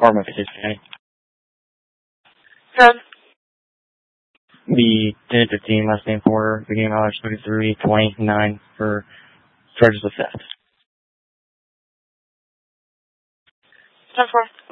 Department of History. Good. The 10-15, last name Porter, beginning of 33-29 for charges of theft. 10-4.